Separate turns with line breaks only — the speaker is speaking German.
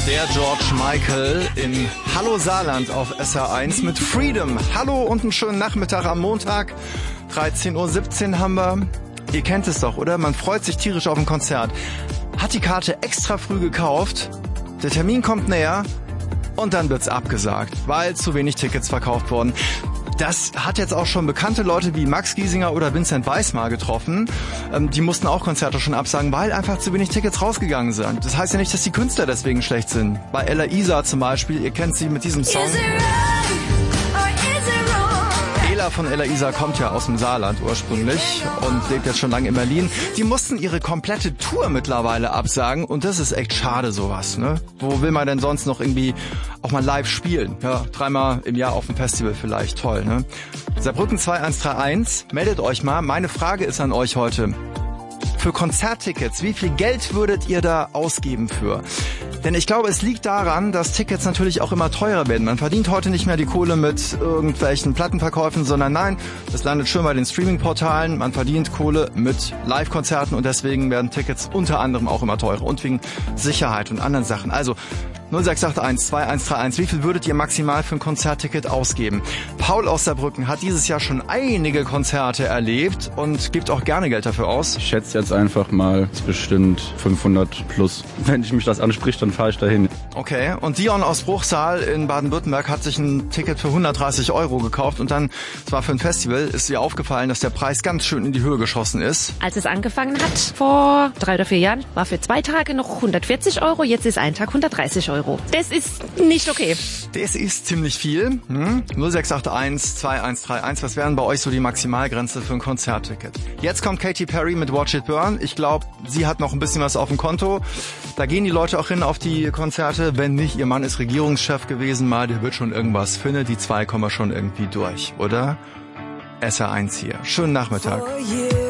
Der George Michael in Hallo Saarland auf SR1 mit Freedom. Hallo und einen schönen Nachmittag am Montag. 13:17 Uhr haben wir. Ihr kennt es doch, oder? Man freut sich tierisch auf ein Konzert. Hat die Karte extra früh gekauft. Der Termin kommt näher und dann wird's abgesagt, weil zu wenig Tickets verkauft wurden. Das hat jetzt auch schon bekannte Leute wie Max Giesinger oder Vincent Weiss mal getroffen. Die mussten auch Konzerte schon absagen, weil einfach zu wenig Tickets rausgegangen sind. Das heißt ja nicht, dass die Künstler deswegen schlecht sind. Bei Ella Isa zum Beispiel, ihr kennt sie mit diesem Song. Ela von Ella Isa kommt ja aus dem Saarland ursprünglich und lebt jetzt schon lange in Berlin. Die mussten ihre komplette Tour mittlerweile absagen und das ist echt schade sowas, ne? Wo will man denn sonst noch irgendwie auch mal live spielen? Ja, 3-mal im Jahr auf dem Festival vielleicht, toll, ne? Saarbrücken 2131, meldet euch mal. Meine Frage ist an euch heute. Für Konzerttickets, wie viel Geld würdet ihr da ausgeben für? Denn ich glaube, es liegt daran, dass Tickets natürlich auch immer teurer werden. Man verdient heute nicht mehr die Kohle mit irgendwelchen Plattenverkäufen, sondern nein, das landet schön bei den Streaming-Portalen. Man verdient Kohle mit Live-Konzerten und deswegen werden Tickets unter anderem auch immer teurer und wegen Sicherheit und anderen Sachen. Also 0681 2131, wie viel würdet ihr maximal für ein Konzertticket ausgeben? Paul aus Saarbrücken hat dieses Jahr schon einige Konzerte erlebt und gibt auch gerne Geld dafür aus.
Ich schätze jetzt einfach mal bestimmt 500 plus. Wenn mich das anspricht, dann fahre ich dahin.
Okay, und Dion aus Bruchsal in Baden-Württemberg hat sich ein Ticket für 130 € gekauft und dann, zwar für ein Festival, ist ihr aufgefallen, dass der Preis ganz schön in die Höhe geschossen ist.
Als es angefangen hat, vor 3 oder 4 Jahren, war für 2 Tage noch 140 €, jetzt ist ein Tag 130 €. Das ist nicht okay.
Das ist ziemlich viel. 0681 2131, was wären bei euch so die Maximalgrenze für ein Konzertticket? Jetzt kommt Katy Perry mit Watch It Burn. Ich glaube, sie hat noch ein bisschen was auf dem Konto. Da gehen die Leute auch hin auf die Konzerte. Wenn nicht, ihr Mann ist Regierungschef gewesen mal, der wird schon irgendwas finden. Die 2 kommen schon irgendwie durch, oder? SR1 hier. Schönen Nachmittag.